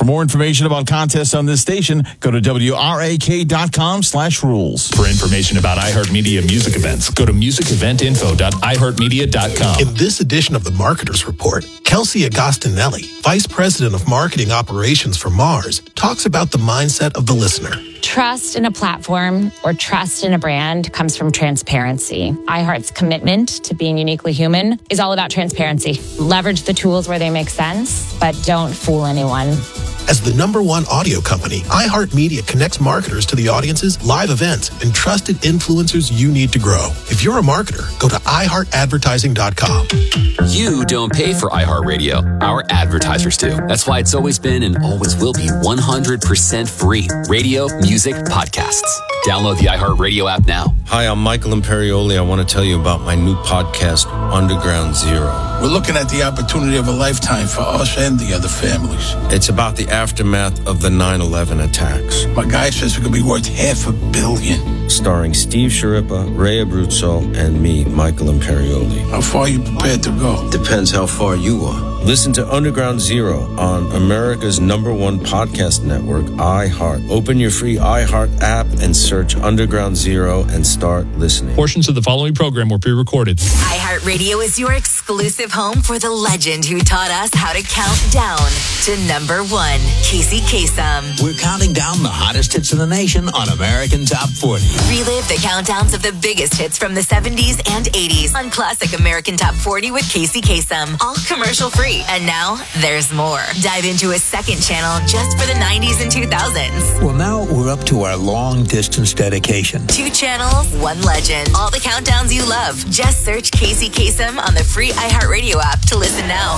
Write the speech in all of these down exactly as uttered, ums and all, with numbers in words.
For more information about contests on this station, go to W R A K dot com slash rules. For information about iHeartMedia music events, go to music event info dot i heart media dot com. In this edition of the Marketers Report, Kelsey Agostinelli, Vice President of Marketing Operations for Mars, talks about the mindset of the listener. Trust in a platform or trust in a brand comes from transparency. iHeart's commitment to being uniquely human is all about transparency. Leverage the tools where they make sense, but don't fool anyone. As the number one audio company, iHeartMedia connects marketers to the audiences, live events, and trusted influencers you need to grow. If you're a marketer, go to i heart advertising dot com. You don't pay for iHeartRadio. Our advertisers do. That's why it's always been and always will be one hundred percent free. Radio, music, podcasts. Download the iHeartRadio app now. Hi, I'm Michael Imperioli. I want to tell you about my new podcast, Underground Zero. We're looking at the opportunity of a lifetime for us and the other families. It's about the aftermath of the nine eleven attacks. My guy says it could be worth half a billion. Starring Steve Sharippa, Ray Abruzzo, and me, Michael Imperioli. How far are you prepared to go? Depends how far you are. Listen to Underground Zero on America's number one podcast network, iHeart. Open your free iHeart app and search Underground Zero and start listening. Portions of the following program were pre-recorded. iHeartRadio is your exclusive home for the legend who taught us how to count down to number one, Casey Kasem. We're counting down the hottest hits in the nation on American Top forty. Relive the countdowns of the biggest hits from the seventies and eighties on Classic American Top forty with Casey Kasem. All commercial free. And now there's more. Dive into a second channel just for the nineties and two thousands. Well, now we're up to our long distance dedication. Two channels, one legend. All the countdowns you love. Just search Casey Kasem on the free iHeartRadio app to listen now.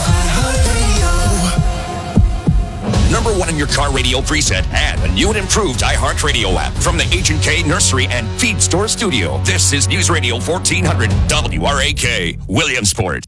Number one in your car radio preset and a new and improved iHeartRadio app from the H and K Nursery and Feed Store Studio. This is News Radio fourteen hundred W R A K, Williamsport.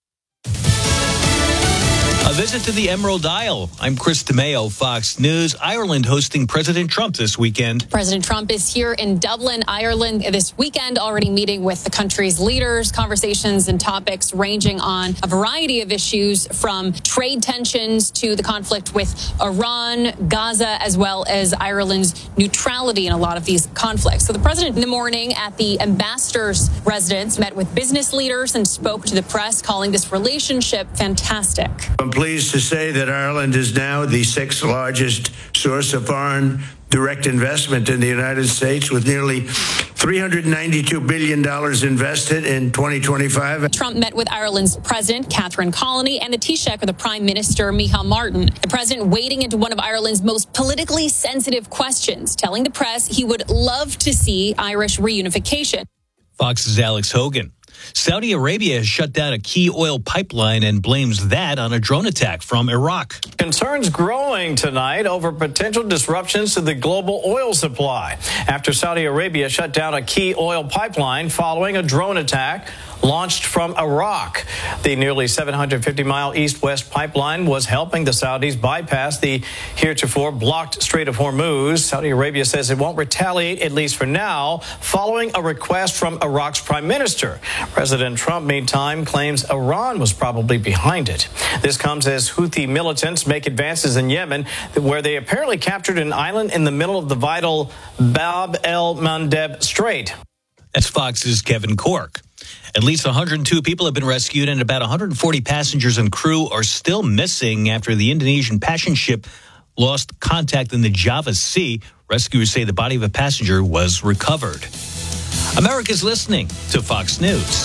A visit to the Emerald Isle. I'm Chris DeMeo, Fox News. Ireland hosting President Trump this weekend. President Trump is here in Dublin, Ireland this weekend, already meeting with the country's leaders, conversations and topics ranging on a variety of issues from trade tensions to the conflict with Iran, Gaza, as well as Ireland's neutrality in a lot of these conflicts. So the president in the morning at the ambassador's residence met with business leaders and spoke to the press, calling this relationship fantastic. I'm pleased to say that Ireland is now the sixth largest source of foreign direct investment in the United States, with nearly three hundred ninety-two billion dollars invested in twenty twenty-five. Trump met with Ireland's president, Catherine Colony, and the Taoiseach of the Prime Minister, Micheál Martin. The president wading into one of Ireland's most politically sensitive questions, telling the press he would love to see Irish reunification. Fox's Alex Hogan. Saudi Arabia has shut down a key oil pipeline and blames that on a drone attack from Iraq. Concerns growing tonight over potential disruptions to the global oil supply after Saudi Arabia shut down a key oil pipeline following a drone attack launched from Iraq. The nearly seven hundred fifty mile east-west pipeline was helping the Saudis bypass the heretofore blocked Strait of Hormuz. Saudi Arabia says it won't retaliate, at least for now, following a request from Iraq's prime minister. President Trump, meantime, claims Iran was probably behind it. This comes as Houthi militants make advances in Yemen, where they apparently captured an island in the middle of the vital Bab el-Mandeb Strait. That's Fox's Kevin Cork. At least one hundred two people have been rescued and about one hundred forty passengers and crew are still missing after the Indonesian passenger ship lost contact in the Java Sea. Rescuers say the body of a passenger was recovered. America's listening to Fox News.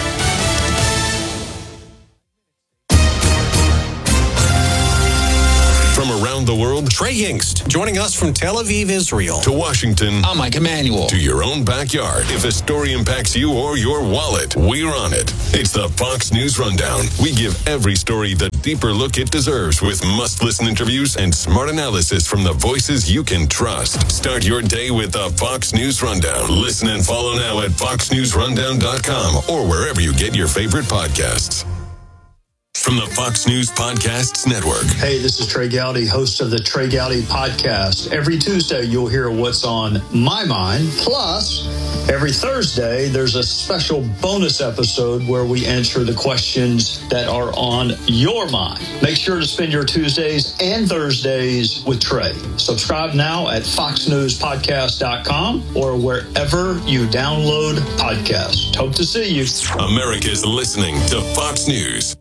From around the world, Trey Yingst, joining us from Tel Aviv, Israel. To Washington, I'm Mike Emanuel. To your own backyard. If a story impacts you or your wallet, we're on it. It's the Fox News Rundown. We give every story the deeper look it deserves with must-listen interviews and smart analysis from the voices you can trust. Start your day with the Fox News Rundown. Listen and follow now at fox news rundown dot com or wherever you get your favorite podcasts. from the Fox News Podcasts Network. Hey, this is Trey Gowdy, host of the Trey Gowdy Podcast. Every Tuesday, you'll hear what's on my mind. Plus, every Thursday, there's a special bonus episode where we answer the questions that are on your mind. Make sure to spend your Tuesdays and Thursdays with Trey. Subscribe now at fox news podcast dot com or wherever you download podcasts. Hope to see you. America's listening to Fox News.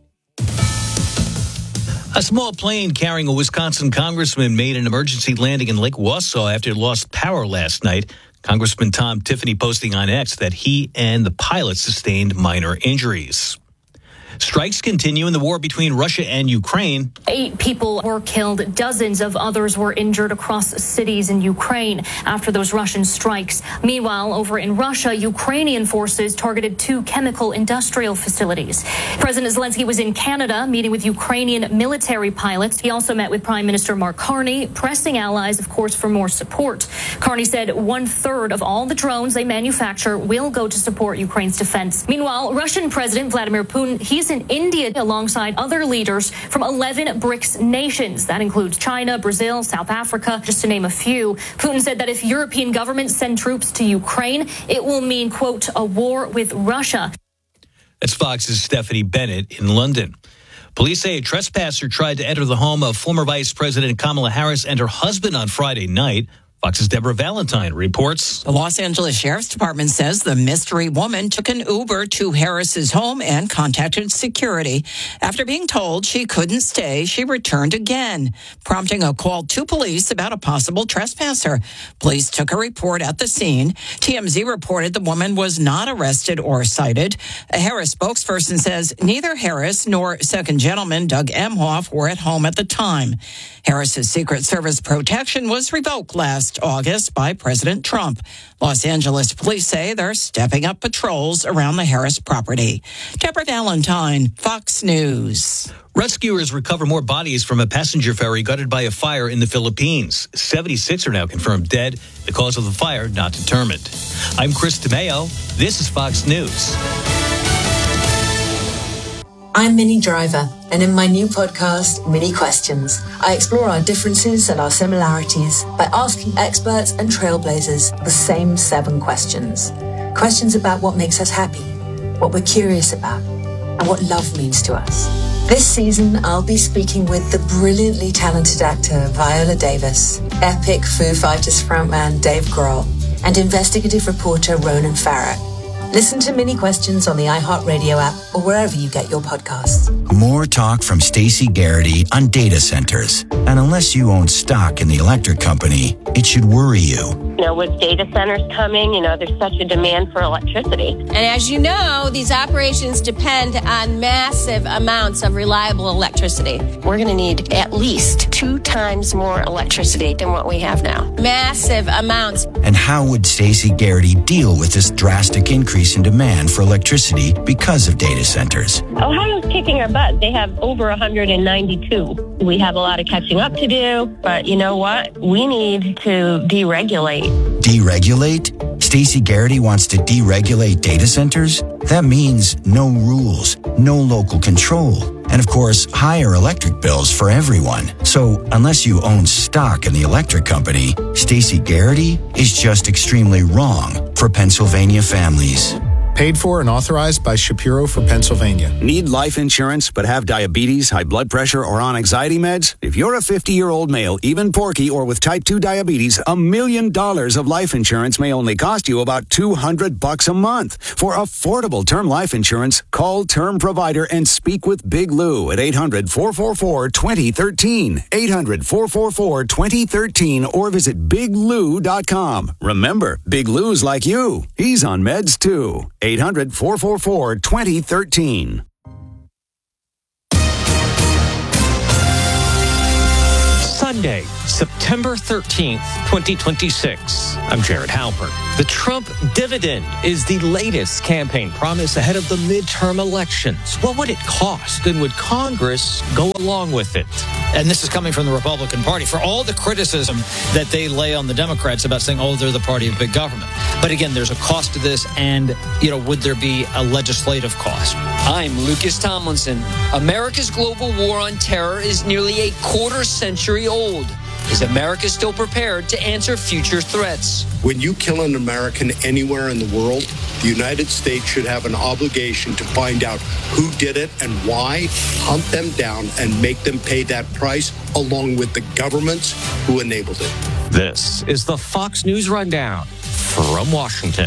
A small plane carrying a Wisconsin congressman made an emergency landing in Lake Wausau after it lost power last night. Congressman Tom Tiffany posting on X that he and the pilot sustained minor injuries. Strikes continue in the war between Russia and Ukraine. Eight people were killed. Dozens of others were injured across cities in Ukraine after those Russian strikes. Meanwhile, over in Russia, Ukrainian forces targeted two chemical industrial facilities. President Zelensky was in Canada meeting with Ukrainian military pilots. He also met with Prime Minister Mark Carney, pressing allies, of course, for more support. Carney said one third of all the drones they manufacture will go to support Ukraine's defense. Meanwhile, Russian President Vladimir Putin, he's in India alongside other leaders from eleven BRICS nations. That includes China, Brazil, South Africa, just to name a few. Putin said that if European governments send troops to Ukraine, it will mean, quote, a war with Russia. That's Fox's Stephanie Bennett in London. Police say a trespasser tried to enter the home of former Vice President Kamala Harris and her husband on Friday night. Fox's Deborah Valentine reports. The Los Angeles Sheriff's Department says the mystery woman took an Uber to Harris's home and contacted security. After being told she couldn't stay, she returned again, prompting a call to police about a possible trespasser. Police took a report at the scene. T M Z reported the woman was not arrested or cited. A Harris spokesperson says neither Harris nor second gentleman Doug Emhoff were at home at the time. Harris's Secret Service protection was revoked last August by President Trump. Los Angeles police say they're stepping up patrols around the Harris property. Deborah Valentine, Fox News. Rescuers recover more bodies from a passenger ferry gutted by a fire in the Philippines. seventy-six are now confirmed dead. The cause of the fire not determined. I'm Chris DeMeo. This is Fox News. I'm Minnie Driver, and in my new podcast, Minnie Questions, I explore our differences and our similarities by asking experts and trailblazers the same seven questions. Questions about what makes us happy, what we're curious about, and what love means to us. This season, I'll be speaking with the brilliantly talented actor Viola Davis, epic Foo Fighters frontman Dave Grohl, and investigative reporter Ronan Farrow. Listen to Mini Questions on the iHeartRadio app or wherever you get your podcasts. More talk from Stacey Garrity on data centers. And unless you own stock in the electric company, it should worry you. You know, with data centers coming, you know, there's such a demand for electricity. And as you know, these operations depend on massive amounts of reliable electricity. We're going to need at least two times more electricity than what we have now. Massive amounts. And how would Stacey Garrity deal with this drastic increase in demand for electricity because of data centers? Ohio's kicking our butt. They have over one hundred ninety-two. We have a lot of catching up to do, but you know what? We need to deregulate. Deregulate? Stacey Garrity wants to deregulate data centers? That means no rules, no local control, and of course, higher electric bills for everyone. So unless you own stock in the electric company, Stacey Garrity is just extremely wrong for Pennsylvania families. Paid for and authorized by Shapiro for Pennsylvania. Need life insurance but have diabetes, high blood pressure, or on anxiety meds? If you're a fifty-year-old male, even porky, or with type two diabetes, a million dollars of life insurance may only cost you about two hundred bucks a month. For affordable term life insurance, call Term Provider and speak with Big Lou at eight hundred, four four four, two zero one three, eight hundred, four four four, two zero one three, or visit big lou dot com. Remember, Big Lou's like you. He's on meds too. eight hundred, four four four, two zero one three. Sunday, September thirteenth, twenty twenty-six. I'm Jared Halpern. The Trump dividend is the latest campaign promise ahead of the midterm elections. What would it cost, and would Congress go along with it? And this is coming from the Republican Party. For all the criticism that they lay on the Democrats about saying, oh, they're the party of big government. But again, there's a cost to this, and, you know, would there be a legislative cost? I'm Lucas Tomlinson. America's global war on terror is nearly a quarter century old. Is America still prepared to answer future threats? When you kill an American anywhere in the world, the United States should have an obligation to find out who did it and why, hunt them down, and make them pay that price, along with the governments who enabled it. This is the Fox News Rundown from Washington.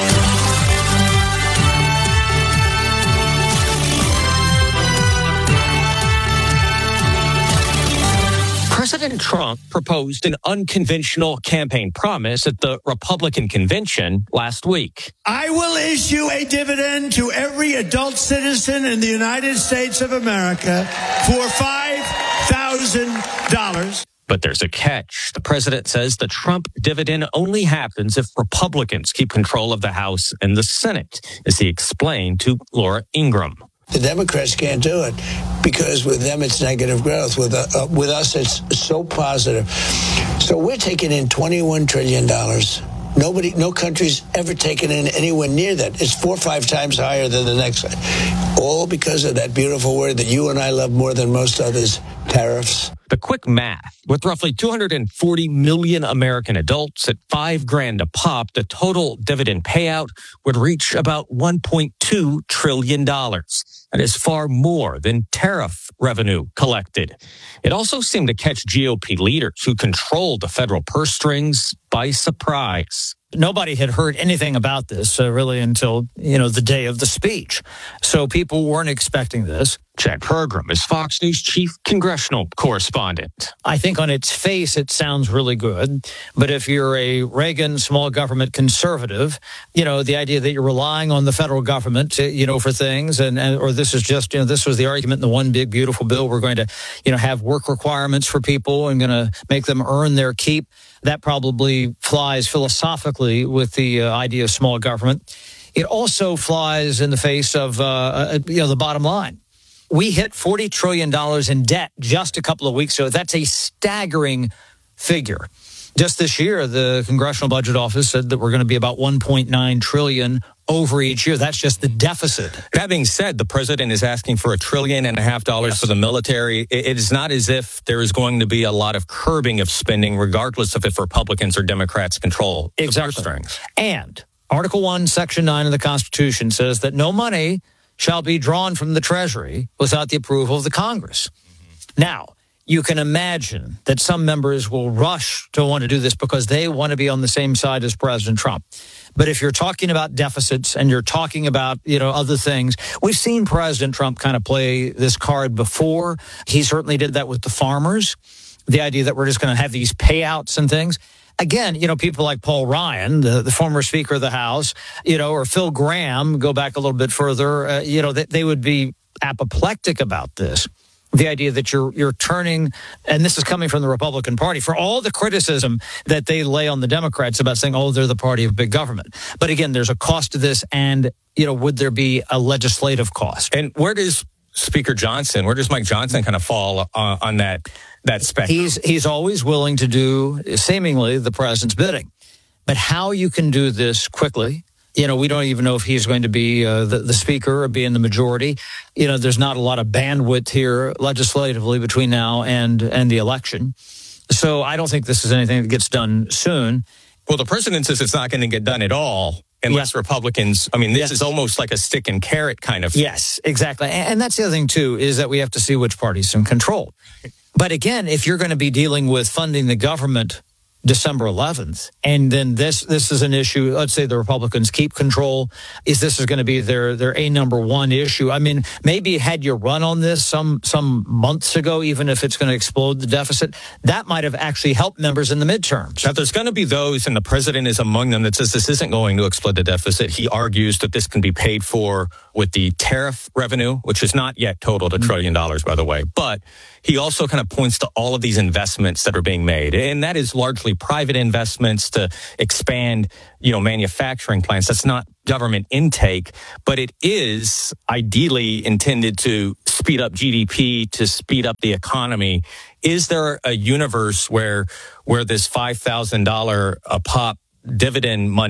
President Trump proposed an unconventional campaign promise at the Republican convention last week. I will issue a dividend to every adult citizen in the United States of America for five thousand dollars. But there's a catch. The president says the Trump dividend only happens if Republicans keep control of the House and the Senate, as he explained to Laura Ingraham. The Democrats can't do it because with them it's negative growth. With uh, uh, with us it's so positive. So we're taking in twenty-one trillion dollars. Nobody, no country's ever taken in anywhere near that. It's four or five times higher than the next one. All because of that beautiful word that you and I love more than most others, tariffs. The quick math, with roughly two hundred forty million American adults at five grand a pop, the total dividend payout would reach about one point two trillion dollars. That is far more than tariff revenue collected. It also seemed to catch G O P leaders who controlled the federal purse strings by surprise. Nobody had heard anything about this uh, really until, you know, the day of the speech. So people weren't expecting this. Chad Pergram is Fox News chief congressional correspondent. I think on its face, it sounds really good. But if you're a Reagan small government conservative, you know, the idea that you're relying on the federal government, to, you know, for things, and, and or this is just, you know, this was the argument in the one big beautiful bill. We're going to, you know, have work requirements for people and going to make them earn their keep. That probably flies philosophically with the uh, idea of small government. It also flies in the face of, uh, you know, the bottom line. We hit forty trillion dollars in debt just a couple of weeks ago. That's a staggering figure. Just this year, the Congressional Budget Office said that we're going to be about one point nine trillion dollars over each year. That's just the deficit. That being said, the president is asking for a trillion and a half dollars yes. for the military. It is not as if there is going to be a lot of curbing of spending, regardless of if Republicans or Democrats control exactly. the purse strings. And Article one, Section nine of the Constitution says that no money shall be drawn from the Treasury without the approval of the Congress. Mm-hmm. Now, you can imagine that some members will rush to want to do this because they want to be on the same side as President Trump. But if you're talking about deficits and you're talking about, you know, other things, we've seen President Trump kind of play this card before. He certainly did that with the farmers, the idea that we're just going to have these payouts and things. Again, you know, people like Paul Ryan, the, the former Speaker of the House, you know, or Phil Gramm, go back a little bit further, uh, you know, they, they would be apoplectic about this. The idea that you're you're turning, and this is coming from the Republican Party, for all the criticism that they lay on the Democrats about saying, oh, they're the party of big government. But again, there's a cost to this, and, you know, would there be a legislative cost? And where does Speaker Johnson, where does Mike Johnson kind of fall uh, on that that spectrum? He's he's always willing to do seemingly the president's bidding. But how you can do this quickly, you know, we don't even know if he's going to be uh, the, the speaker or be in the majority. You know, there's not a lot of bandwidth here legislatively between now and, and the election. So I don't think this is anything that gets done soon. Well, the president says it's not going to get done at all unless yeah. Republicans, I mean, this yes. is almost like a stick and carrot kind of. Yes, exactly. And that's the other thing, too, is that we have to see which party's in control. But again, if you're going to be dealing with funding the government December eleventh, and then this this is an issue, let's say the Republicans keep control, is this is going to be their their a number one issue. I mean, maybe had you run on this some some months ago, even if it's going to explode the deficit, that might have actually helped members in the midterms. Now, there's going to be those, and the president is among them, that says this isn't going to explode the deficit. He argues that this can be paid for with the tariff revenue, which is not yet totaled a trillion dollars, by the way. But he also kind of points to all of these investments that are being made, and that is largely private investments to expand, you know, manufacturing plants. That's not government intake, but it is ideally intended to speed up G D P, to speed up the economy. Is there a universe where where this five thousand dollars a pop dividend money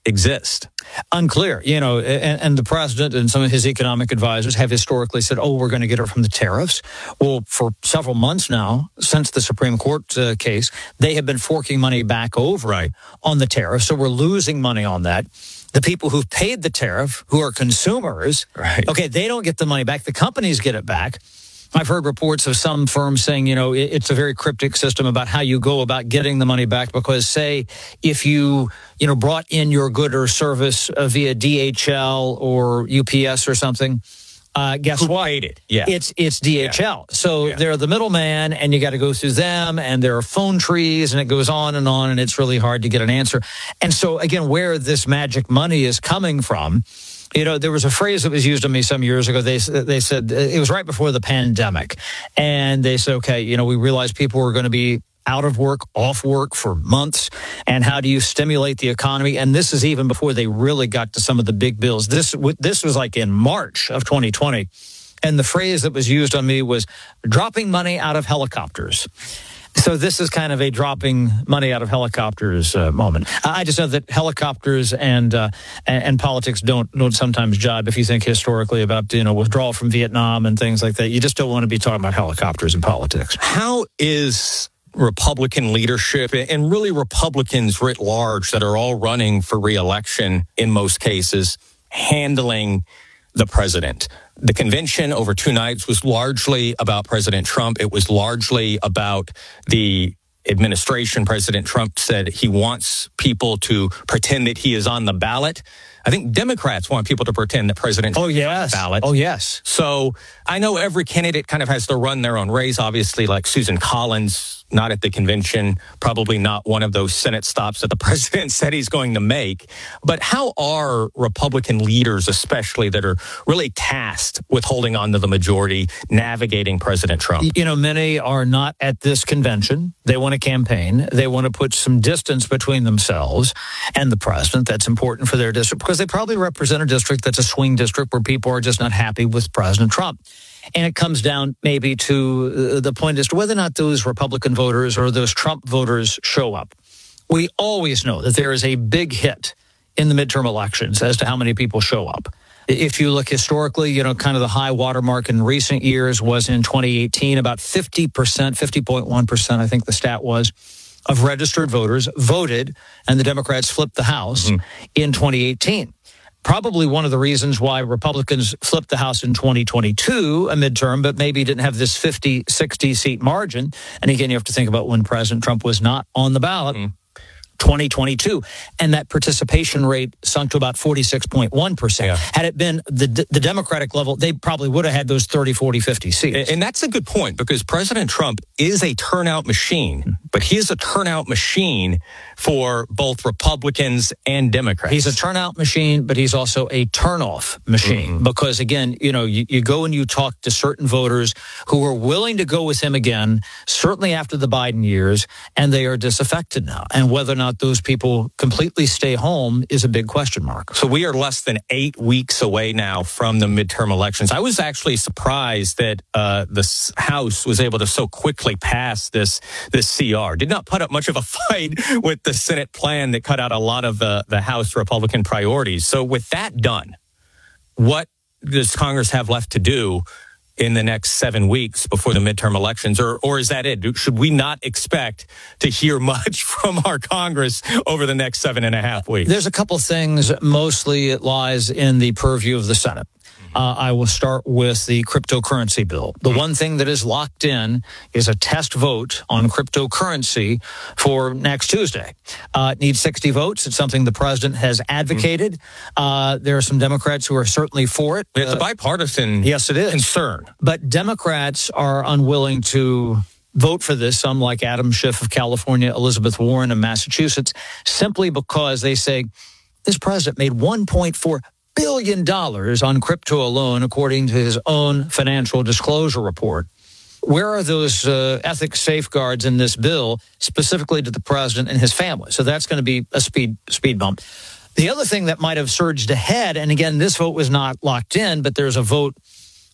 exist? Unclear. You know, and, and the president and some of his economic advisors have historically said, oh, we're going to get it from the tariffs. Well, for several months now, since the Supreme Court uh, case, they have been forking money back over right. on the tariff. So we're losing money on that. The people who've paid the tariff, who are consumers, right. okay, they don't get the money back. The companies get it back. I've heard reports of some firms saying, you know, it's a very cryptic system about how you go about getting the money back because, say, if you, you know, brought in your good or service uh, via D H L or U P S or something, uh, guess Who what? paid it? Yeah. It's it's D H L. Yeah. So yeah. they're the middleman, and you got to go through them, and there are phone trees, and it goes on and on, and it's really hard to get an answer. And so, again, where this magic money is coming from, you know, there was a phrase that was used on me some years ago. They they said it was right before the pandemic. And they said, okay, you know, we realized people were going to be out of work, off work for months. And how do you stimulate the economy? And this is even before they really got to some of the big bills. This, this was like in March of twenty twenty. And the phrase that was used on me was dropping money out of helicopters. So this is kind of a dropping money out of helicopters uh, moment. I just know that helicopters and, uh, and and politics don't don't sometimes jibe. If you think historically about, you know, withdrawal from Vietnam and things like that, you just don't want to be talking about helicopters and politics. How is Republican leadership and really Republicans writ large that are all running for re-election in most cases handling the president? The convention over two nights was largely about President Trump. It was largely about the administration. President Trump said he wants people to pretend that he is on the ballot. I think Democrats want people to pretend that President Trump oh, yes. is on the ballot. Oh, yes. So I know every candidate kind of has to run their own race. Obviously, like Susan Collins, not at the convention, probably not one of those Senate stops that the president said he's going to make. But how are Republican leaders, especially that are really tasked with holding on to the majority, navigating President Trump? You know, many are not at this convention. They want to campaign. They want to put some distance between themselves and the president. That's important for their district because they probably represent a district that's a swing district where people are just not happy with President Trump. And it comes down maybe to the point as to whether or not those Republican voters or those Trump voters show up. We always know that there is a big hit in the midterm elections as to how many people show up. If you look historically, you know, kind of the high watermark in recent years was in twenty eighteen, about fifty percent, fifty point one percent, I think the stat was, of registered voters voted, and the Democrats flipped the House mm-hmm. in twenty eighteen. Probably one of the reasons why Republicans flipped the House in twenty twenty-two, a midterm, but maybe didn't have this fifty, sixty seat margin. And again, you have to think about when President Trump was not on the ballot. Mm. twenty twenty-two, and that participation rate sunk to about forty-six point one percent. Yeah. Had it been the the Democratic level, they probably would have had those thirty, forty, fifty seats. And that's a good point because President Trump is a turnout machine, but he is a turnout machine for both Republicans and Democrats. He's a turnout machine, but he's also a turnoff machine mm-hmm. because, again, you know, you, you go and you talk to certain voters who are willing to go with him again, certainly after the Biden years, and they are disaffected now. And whether or not those people completely stay home is a big question mark. So we are less than eight weeks away now from the midterm elections. I was actually surprised that uh, the House was able to so quickly pass this this C R. Did not put up much of a fight with the Senate plan that cut out a lot of the, the House Republican priorities. So with that done, what does Congress have left to do in the next seven weeks before the midterm elections, or or is that it? Should we not expect to hear much from our Congress over the next seven and a half weeks? There's a couple things. Mostly it lies in the purview of the Senate. Uh, I will start with the cryptocurrency bill. The one thing that is locked in is a test vote on cryptocurrency for next Tuesday. Uh, it needs sixty votes. It's something the president has advocated. Uh, there are some Democrats who are certainly for it. It's a bipartisan yes, it is. concern. But Democrats are unwilling to vote for this, some like Adam Schiff of California, Elizabeth Warren of Massachusetts, simply because they say this president made one point four billion dollars on crypto alone, according to his own financial disclosure report. Where are those uh, ethics safeguards in this bill, specifically to the president and his family? So that's going to be a speed speed bump. The other thing that might have surged ahead, and again, this vote was not locked in, but there's a vote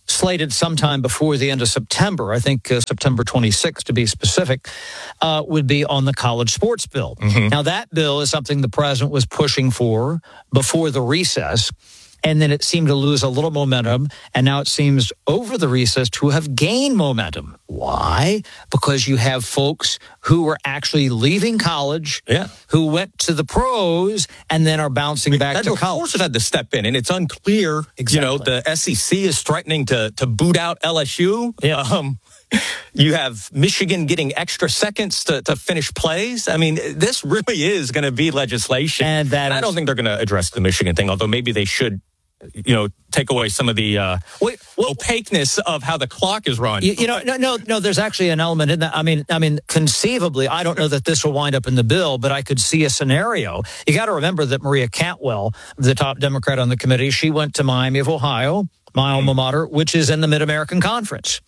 slated sometime before the end of September, I think uh, September twenty-sixth to be specific, uh, would be on the college sports bill. Mm-hmm. Now, that bill is something the president was pushing for before the recess, and then it seemed to lose a little momentum, and now it seems over the recess to have gained momentum. Why? Because you have folks who are actually leaving college, yeah. who went to the pros, and then are bouncing I mean, back to college. Of course it had to step in, and it's unclear. Exactly. You know, the S E C is threatening to, to boot out L S U. Yeah. Um, you have Michigan getting extra seconds to, to finish plays. I mean, this really is going to be legislation. And that I is, don't think they're going to address the Michigan thing, although maybe they should, you know, take away some of the uh, Wait, well, opaqueness of how the clock is run. You, you know, no, no, no. There's actually an element in that. I mean, I mean, conceivably, I don't know that this will wind up in the bill, but I could see a scenario. You got to remember that Maria Cantwell, the top Democrat on the committee, she went to Miami of Ohio, my alma mater, which is in the Mid-American Conference.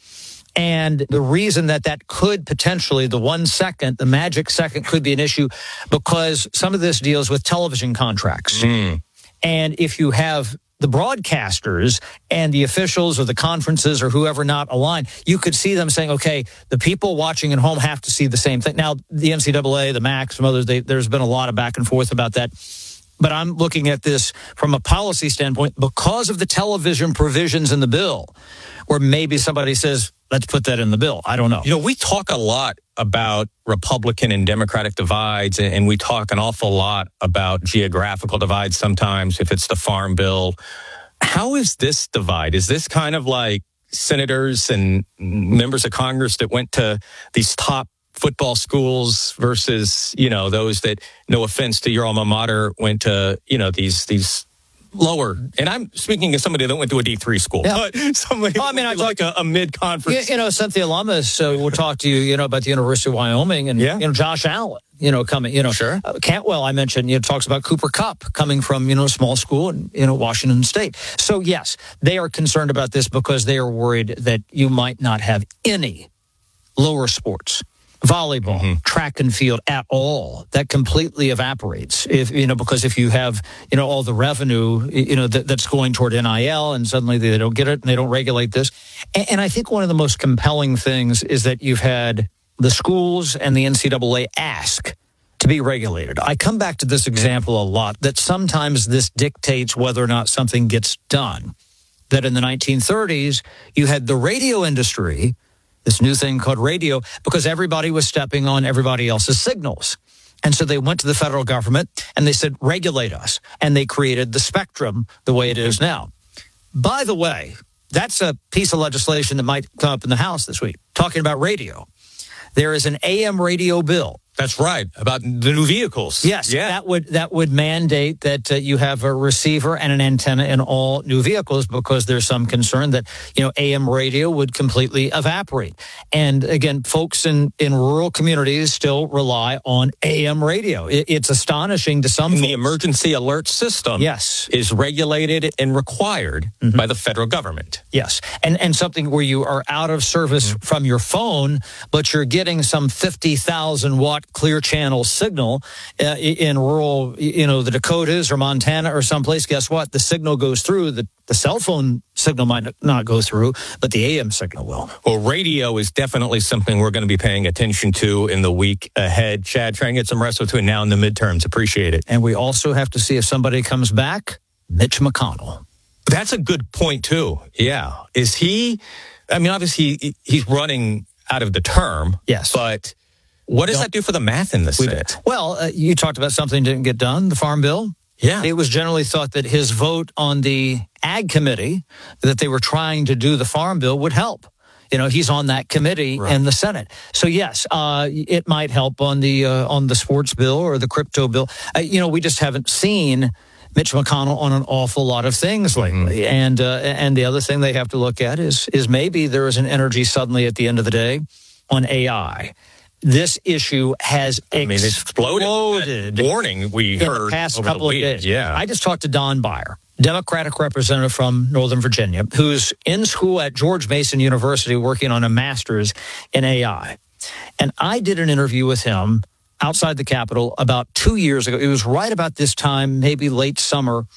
And the reason that that could potentially, the one second, the magic second could be an issue because some of this deals with television contracts. Mm. And if you have the broadcasters and the officials or the conferences or whoever not aligned, you could see them saying, okay, the people watching at home have to see the same thing. Now, the N C double A, the M A C, some others, they, there's been a lot of back and forth about that. But I'm looking at this from a policy standpoint because of the television provisions in the bill, where maybe somebody says, let's put that in the bill. I don't know. You know, we talk a lot about Republican and Democratic divides, and we talk an awful lot about geographical divides sometimes if it's the Farm Bill. How is this divide? Is this kind of like senators and members of Congress that went to these top football schools versus, you know, those that, no offense to your alma mater, went to, you know, these these lower, and I'm speaking as somebody that went to a D three school, yeah. but somebody well, I mean, I like a, a mid-conference. You, you know, Cynthia Lummis uh, will talk to you, you know, about the University of Wyoming, and, yeah. you know, Josh Allen, you know, coming, you know, sure. uh, Cantwell, I mentioned, you know, talks about Cooper Kupp coming from, you know, a small school in, you know, Washington State. So, yes, they are concerned about this because they are worried that you might not have any lower sports. Volleyball, mm-hmm. track and field at all. That completely evaporates. If you know, because if you have you know all the revenue you know that, that's going toward N I L, and suddenly they don't get it and they don't regulate this. And, and I think one of the most compelling things is that you've had the schools and the N C double A ask to be regulated. I come back to this example a lot. That sometimes this dictates whether or not something gets done. That in the nineteen thirties you had the radio industry. This new thing called radio, because everybody was stepping on everybody else's signals. And so they went to the federal government and they said, regulate us. And they created the spectrum the way it is now. By the way, that's a piece of legislation that might come up in the House this week, talking about radio. There is an A M radio bill. That's right, about the new vehicles. Yes, yeah. that would that would mandate that uh, you have a receiver and an antenna in all new vehicles, because there's some concern that, you know, A M radio would completely evaporate. And again, folks in, in rural communities still rely on A M radio. It, it's astonishing to some and folks. The emergency alert system yes. is regulated and required mm-hmm. by the federal government. Yes, and and something where you are out of service mm-hmm. from your phone, but you're getting some fifty thousand watt clear channel signal uh, in rural, you know, the Dakotas or Montana or someplace. Guess what? The signal goes through. The, the cell phone signal might not go through, but the A M signal will. Well, radio is definitely something we're going to be paying attention to in the week ahead. Chad, try and get some rest between now and the midterms. Appreciate it. And we also have to see if somebody comes back, Mitch McConnell. That's a good point, too. Yeah. Is he, I mean, obviously he's running out of the term. Yes. But what does that do for the math in the Senate? Well, uh, you talked about something didn't get done, the Farm Bill. Yeah. It was generally thought that his vote on the Ag Committee, that they were trying to do the Farm Bill, would help. You know, he's on that committee right. in the Senate. So, yes, uh, it might help on the uh, on the sports bill or the crypto bill. Uh, you know, we just haven't seen Mitch McConnell on an awful lot of things lately. Mm-hmm. And uh, and the other thing they have to look at is is maybe there is an energy suddenly at the end of the day on A I. This issue has I mean, exploded. exploded. Warning we in heard the past over couple the of days. Yeah. I just talked to Don Beyer, Democratic representative from Northern Virginia, who's in school at George Mason University working on a master's in A I. And I did an interview with him outside the Capitol about two years ago. It was right about this time, maybe late summer,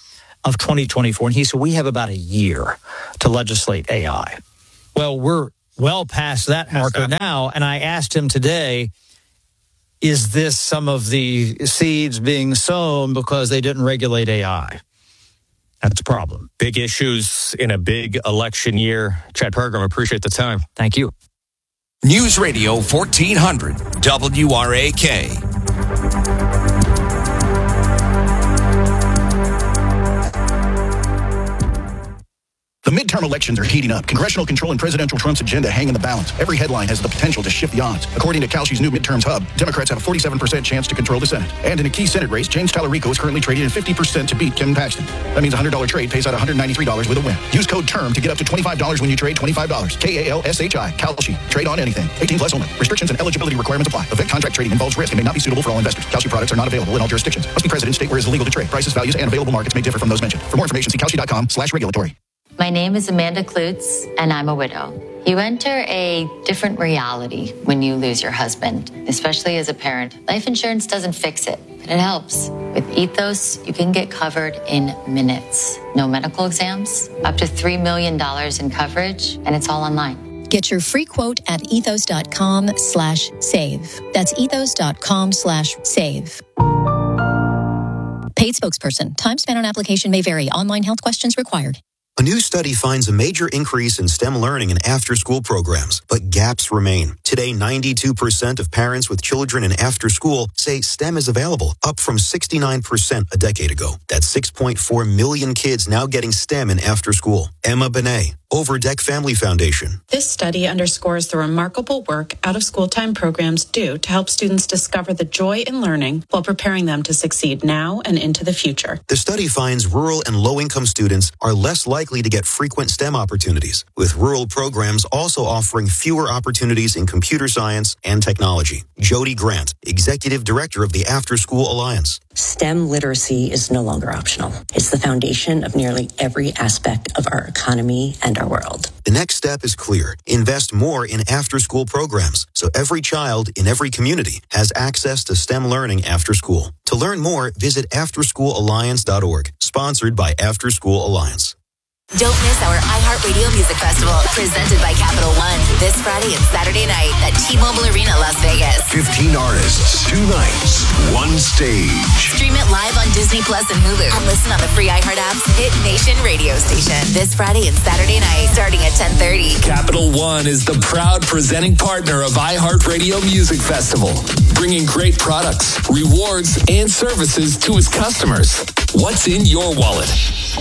of twenty twenty-four. And he said, we have about a year to legislate A I. Well, we're well past that marker now. And I asked him today, is this some of the seeds being sown because they didn't regulate A I? That's a problem. Big issues in a big election year. Chad Pergram, appreciate the time. Thank you. News Radio fourteen hundred W R A K. The midterm elections are heating up. Congressional control and presidential Trump's agenda hang in the balance. Every headline has the potential to shift the odds. According to Kalshi's new midterms hub, Democrats have a forty-seven percent chance to control the Senate. And in a key Senate race, James Tallarico is currently trading at fifty percent to beat Kevin Paxton. That means a one hundred dollars trade pays out one hundred ninety-three dollars with a win. Use code TERM to get up to twenty-five dollars when you trade twenty-five dollars. K A L S H I. Kalshi. Trade on anything. eighteen plus only. Restrictions and eligibility requirements apply. Event contract trading involves risk and may not be suitable for all investors. Kalshi products are not available in all jurisdictions. Must be present in state where it is illegal to trade. Prices, values, and available markets may differ from those mentioned. For more information, see Kalshi.com slash regulatory. My name is Amanda Klutz, and I'm a widow. You enter a different reality when you lose your husband, especially as a parent. Life insurance doesn't fix it, but it helps. With Ethos, you can get covered in minutes. No medical exams, up to three million dollars in coverage, and it's all online. Get your free quote at ethos.com slash save. That's ethos.com slash save. Paid spokesperson. Time spent on application may vary. Online health questions required. A new study finds a major increase in STEM learning in after-school programs, but gaps remain. Today, ninety-two percent of parents with children in after-school say STEM is available, up from sixty-nine percent a decade ago. That's six point four million kids now getting STEM in after-school. Emma Benet, Overdeck Family Foundation. This study underscores the remarkable work out-of-school time programs do to help students discover the joy in learning while preparing them to succeed now and into the future. The study finds rural and low-income students are less likely to get frequent STEM opportunities, with rural programs also offering fewer opportunities in computer science and technology. Jody Grant, Executive Director of the After School Alliance. STEM literacy is no longer optional. It's the foundation of nearly every aspect of our economy and our world. The next step is clear. Invest more in after-school programs so every child in every community has access to STEM learning after school. To learn more, visit after school alliance dot org, sponsored by After School Alliance. Don't miss our iHeartRadio Music Festival, presented by Capital One, this Friday and Saturday night at T-Mobile Arena, Las Vegas. fifteen artists, two nights, one stage. Stream it live on Disney Plus and Hulu, and listen on the free iHeart app's Hit Nation radio station this Friday and Saturday night, starting at ten thirty. Capital One is the proud presenting partner of iHeartRadio Music Festival, bringing great products, rewards, and services to its customers. What's in your wallet?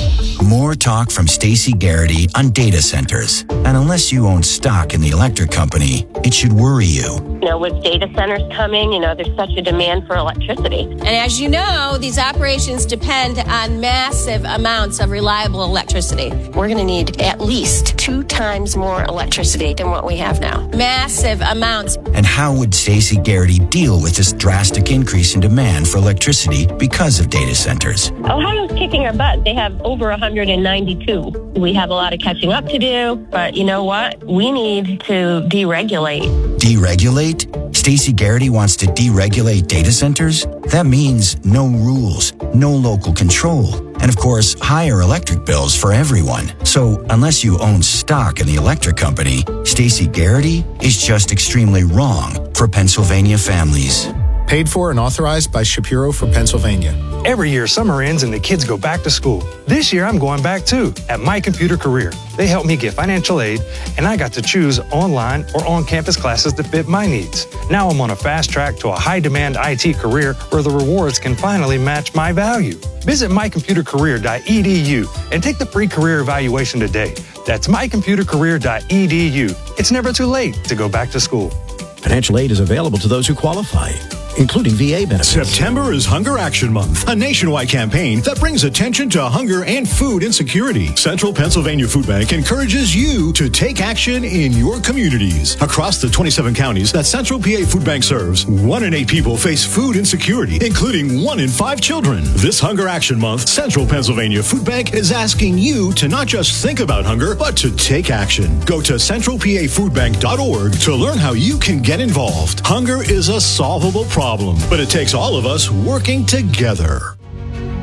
More talk from Stacey Garrity on data centers. And unless you own stock in the electric company, it should worry you. You know, with data centers coming, you know, there's such a demand for electricity. And as you know, these operations depend on massive amounts of reliable electricity. We're going to need at least two times more electricity than what we have now. Massive amounts. And how would Stacey Garrity deal with this drastic increase in demand for electricity because of data centers? Ohio's kicking our butt. They have over one hundred ninety-two. We have a lot of catching up to do, but you know what? We need to deregulate. Deregulate? Stacey Garrity wants to deregulate data centers? That means no rules, no local control, and of course, higher electric bills for everyone. So unless you own stock in the electric company, Stacey Garrity is just extremely wrong for Pennsylvania families. Paid for and authorized by Shapiro for Pennsylvania. Every year, summer ends and the kids go back to school. This year, I'm going back too at My Computer Career. They helped me get financial aid, and I got to choose online or on-campus classes that fit my needs. Now I'm on a fast track to a high-demand I T career where the rewards can finally match my value. Visit my computer career dot e d u and take the free career evaluation today. That's my computer career dot e d u. It's never too late to go back to school. Financial aid is available to those who qualify, including V A benefits. September is Hunger Action Month, a nationwide campaign that brings attention to hunger and food insecurity. Central Pennsylvania Food Bank encourages you to take action in your communities. Across the twenty-seven counties that Central P A Food Bank serves, one in eight people face food insecurity, including one in five children. This Hunger Action Month, Central Pennsylvania Food Bank is asking you to not just think about hunger, but to take action. Go to central p a food bank dot org to learn how you can get involved. Hunger is a solvable problem. Problem, but it takes all of us working together.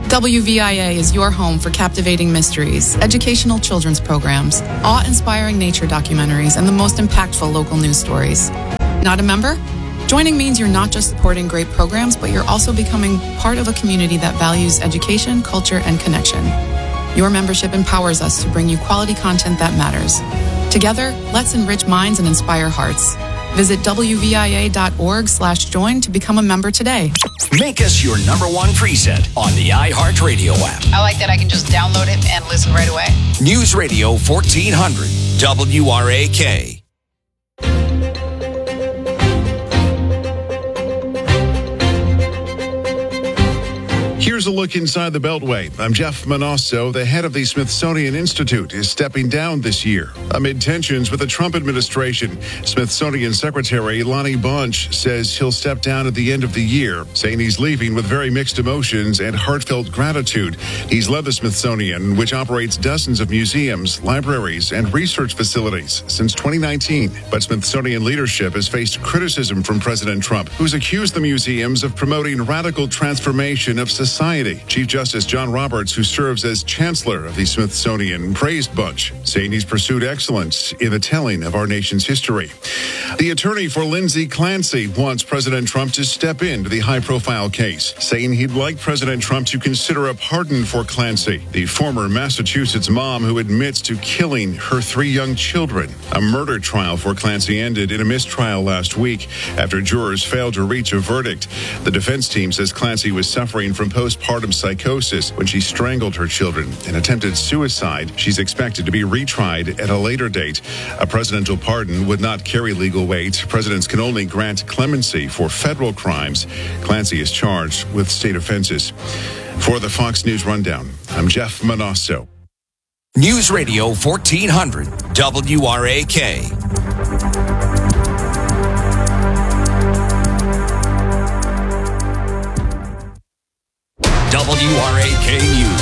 W V I A is your home for captivating mysteries, educational children's programs, awe-inspiring nature documentaries, and the most impactful local news stories. Not a member? Joining means you're not just supporting great programs, but you're also becoming part of a community that values education, culture, and connection. Your membership empowers us to bring you quality content that matters. Together, let's enrich minds and inspire hearts. Visit W V I A dot org slash join to become a member today. Make us your number one preset on the iHeartRadio app. I like that I can just download it and listen right away. News Radio fourteen hundred W R A K. Here's a look inside the Beltway. I'm Jeff Manasso. The head of the Smithsonian Institute is stepping down this year. Amid tensions with the Trump administration, Smithsonian Secretary Lonnie Bunch says he'll step down at the end of the year, saying he's leaving with very mixed emotions and heartfelt gratitude. He's led the Smithsonian, which operates dozens of museums, libraries, and research facilities since twenty nineteen. But Smithsonian leadership has faced criticism from President Trump, who's accused the museums of promoting radical transformation of society. Chief Justice John Roberts, who serves as Chancellor of the Smithsonian, praised Bunch, saying he's pursued excellence in the telling of our nation's history. The attorney for Lindsay Clancy wants President Trump to step into the high-profile case, saying he'd like President Trump to consider a pardon for Clancy, the former Massachusetts mom who admits to killing her three young children. A murder trial for Clancy ended in a mistrial last week after jurors failed to reach a verdict. The defense team says Clancy was suffering from postpartum psychosis when she strangled her children and attempted suicide. She's expected to be retried at a later date. A presidential pardon would not carry legal weight. Presidents can only grant clemency for federal crimes. Clancy is charged with state offenses. For the Fox News Rundown, I'm Jeff Manasso. News Radio fourteen hundred W R A K. W R A K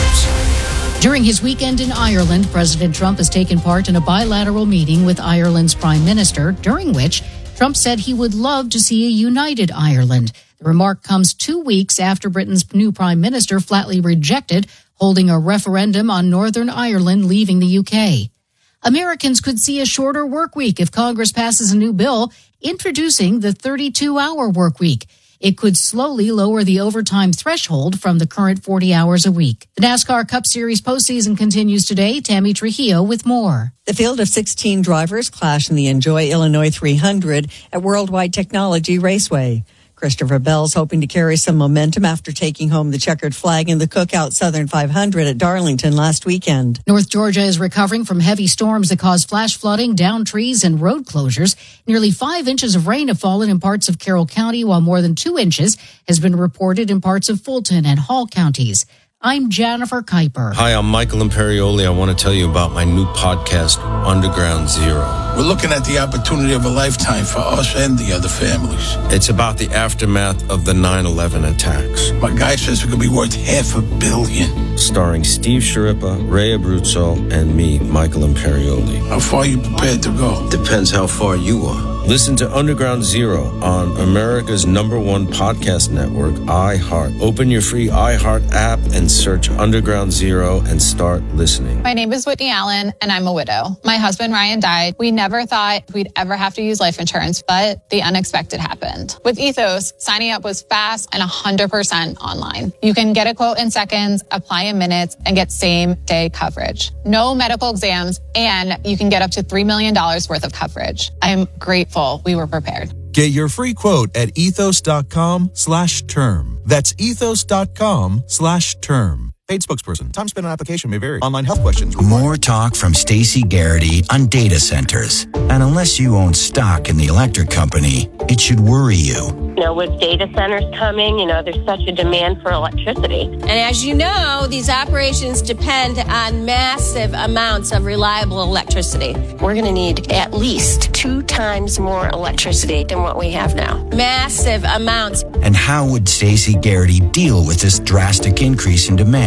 News. During his weekend in Ireland, President Trump has taken part in a bilateral meeting with Ireland's Prime Minister, during which Trump said he would love to see a united Ireland. The remark comes two weeks after Britain's new Prime Minister flatly rejected holding a referendum on Northern Ireland leaving the U K. Americans could see a shorter work week if Congress passes a new bill introducing the thirty-two hour work week. It could slowly lower the overtime threshold from the current forty hours a week. The NASCAR Cup Series postseason continues today. Tammy Trujillo with more. The field of sixteen drivers clash in the Enjoy Illinois three hundred at Worldwide Technology Raceway. Christopher Bell's hoping to carry some momentum after taking home the checkered flag in the Cookout Southern five hundred at Darlington last weekend. North Georgia is recovering from heavy storms that caused flash flooding, downed trees, and road closures. Nearly five inches of rain have fallen in parts of Carroll County, while more than two inches has been reported in parts of Fulton and Hall counties. I'm Jennifer Kuiper. Hi, I'm Michael Imperioli. I want to tell you about my new podcast, Underground Zero. We're looking at the opportunity of a lifetime for us and the other families. It's about the aftermath of the nine eleven attacks. My guy says it could be worth half a billion. Starring Steve Sciarippa, Ray Abruzzo, and me, Michael Imperioli. How far are you prepared to go? Depends how far you are. Listen to Underground Zero on America's number one podcast network, iHeart. Open your free iHeart app and search Underground Zero and start listening. My name is Whitney Allen, and I'm a widow. My husband, Ryan, died. We never thought we'd ever have to use life insurance, but the unexpected happened. With Ethos, signing up was fast and one hundred percent online. You can get a quote in seconds, apply in minutes, and get same-day coverage. No medical exams, and you can get up to three million dollars worth of coverage. I am grateful we were prepared. Get your free quote at ethos.com slash term. That's ethos.com slash term. Paid spokesperson. Time spent on application may vary. Online health questions. More talk from Stacey Garrity on data centers. And unless you own stock in the electric company, it should worry you. You know, with data centers coming, you know, there's such a demand for electricity. And as you know, these operations depend on massive amounts of reliable electricity. We're going to need at least two times more electricity than what we have now. Massive amounts. And how would Stacey Garrity deal with this drastic increase in demand?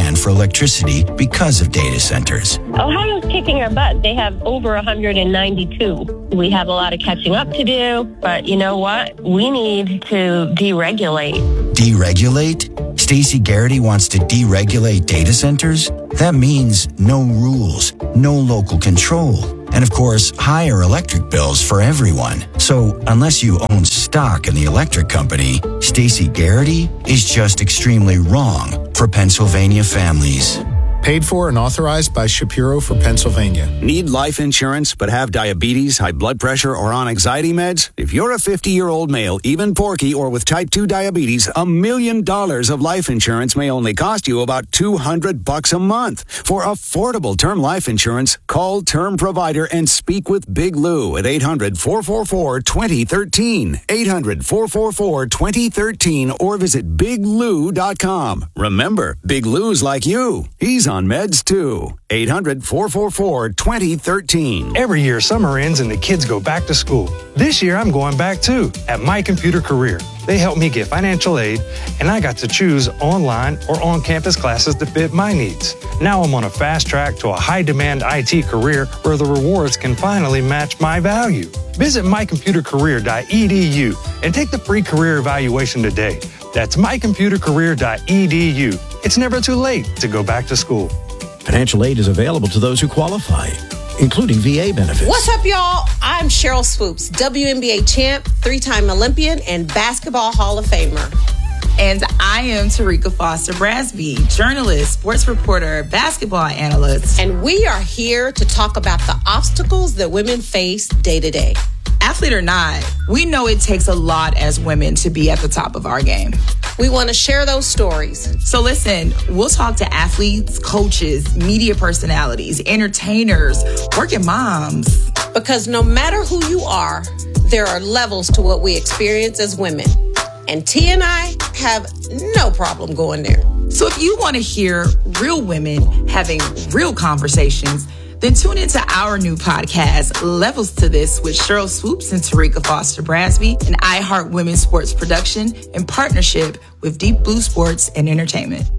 demand for electricity because of data centers. Ohio's kicking our butt. They have over one hundred ninety-two. We have a lot of catching up to do, but you know what? We need to deregulate. Deregulate? Stacey Garrity wants to deregulate data centers? That means no rules, no local control, and of course, higher electric bills for everyone. So, unless you own stock in the electric company, Stacey Garrity is just extremely wrong for Pennsylvania families. Paid for and authorized by Shapiro for Pennsylvania. Need life insurance but have diabetes, high blood pressure, or on anxiety meds? If you're a fifty-year-old male, even porky, or with type two diabetes, a million dollars of life insurance may only cost you about two hundred bucks a month. For affordable term life insurance, call Term Provider and speak with Big Lou at eight hundred, four four four, two zero one three, eight hundred, four four four, two zero one three, or visit big lou dot com. Remember, Big Lou's like you. He's on meds too. eight hundred, four four four, two zero one three. Every year, summer ends and the kids go back to school. This year, I'm going back too at My Computer Career. They helped me get financial aid, and I got to choose online or on-campus classes that fit my needs. Now I'm on a fast track to a high-demand I T career where the rewards can finally match my value. Visit my computer career dot e d u and take the free career evaluation today. That's my computer career dot e d u. It's never too late to go back to school. Financial aid is available to those who qualify, including V A benefits. What's up, y'all? I'm Cheryl Swoops, W N B A champ, three-time Olympian, and Basketball Hall of Famer. And I am Tarika Foster Brasby, journalist, sports reporter, basketball analyst. And we are here to talk about the obstacles that women face day to day. Athlete or not, we know it takes a lot as women to be at the top of our game. We want to share those stories. So listen, we'll talk to athletes, coaches, media personalities, entertainers, working moms. Because no matter who you are, there are levels to what we experience as women. And T and I have no problem going there. So if you want to hear real women having real conversations, then tune into our new podcast, Levels to This, with Cheryl Swoops and Tarika Foster Brasby, an iHeart Women's Sports production in partnership with Deep Blue Sports and Entertainment.